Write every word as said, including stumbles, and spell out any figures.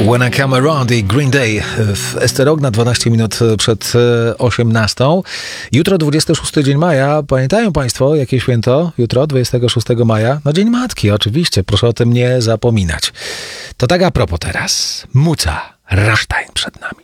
When I Come Around i Green Day w Esterog na dwanaście minut przed osiemnastą. Jutro dwudziesty szósty dzień maja. Pamiętają Państwo, jakie święto? Jutro, dwudziestego szóstego maja? No Dzień Matki, oczywiście. Proszę o tym nie zapominać. To tak a propos teraz. Muca Rammstein przed nami.